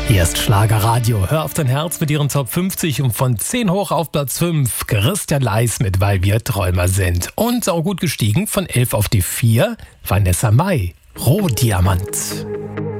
Hier ist Schlagerradio. Hör auf dein Herz mit ihren Top 50 und von 10 hoch auf Platz 5 Christian Leis mit Weil wir Träumer sind. Und auch gut gestiegen von 11 auf die 4 Vanessa Mai, Rohdiamant.